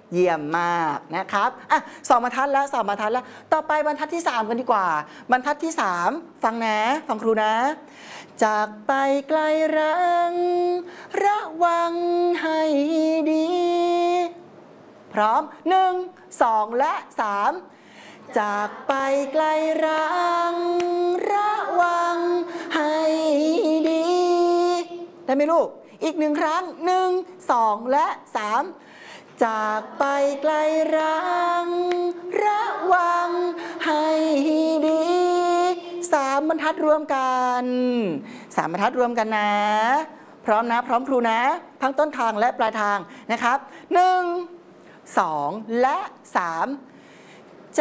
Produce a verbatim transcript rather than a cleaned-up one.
เยี่ยมมากนะครับอ่ะสองบรรทัดแล้วสองบรรทัดแล้วต่อไปบรรทัดที่สามกันดีกว่าบรรทัดที่สามฟังนะฟังครูนะจากไปไกลรังระวังให้ดีพร้อมหนึ่งสองและสามจากไปไกลรังระวังให้ดีได้ไหมลูกอีกหนึ่งครั้งหนึ่งสองและสามจากไปไกลรังระวังให้ดีสามบรรทัดรวมกันสามบรรทัดรวมกันนะพร้อมนะพร้อมครูนะทั้งต้นทางและปลายทางนะครับหนึ่งสองและสาม